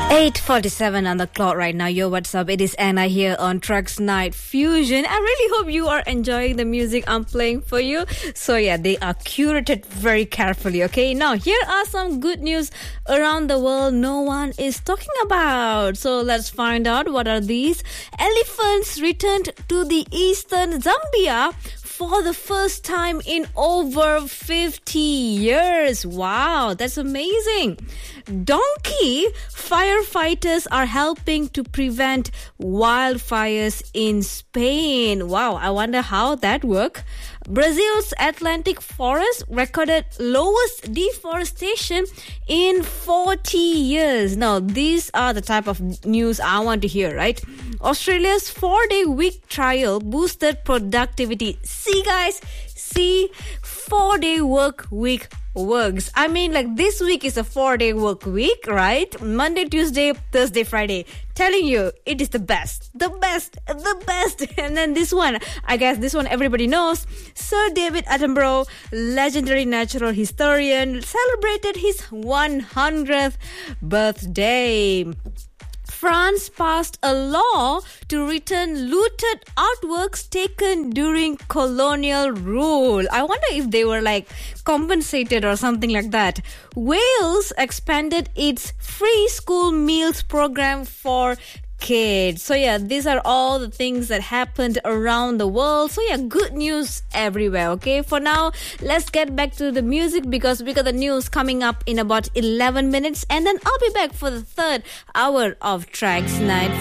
8:47 on the clock right now. Yo, what's up? It is Anna here on Tracks Night Fusion. I really hope you are enjoying the music I'm playing for you. So yeah, they are curated very carefully, okay? Now, here are some good news around the world no one is talking about. So let's find out what are these. Elephants returned to the eastern Zambia for the first time in over 50 years. Wow, that's amazing. Donkey firefighters are helping to prevent wildfires in Spain. Wow, I wonder how that works. Brazil's Atlantic forest recorded lowest deforestation in 40 years. Now, these are the type of news I want to hear, right? Australia's 4-day week trial boosted productivity. See, guys, 4-day work week works. I mean, like, this week is a 4-day work week, right? Monday, Tuesday, Thursday, Friday. Telling you, it is the best. And then this one, I guess this one everybody knows. Sir David Attenborough, legendary natural historian, celebrated his 100th birthday. France passed a law to return looted artworks taken during colonial rule. I wonder if they were like compensated or something like that. Wales expanded its free school meals program for kids. So yeah, these are all the things that happened around the world. So yeah, good news everywhere, okay? For now, let's get back to the music because we got the news coming up in about 11 minutes and then I'll be back for the third hour of Tracks Night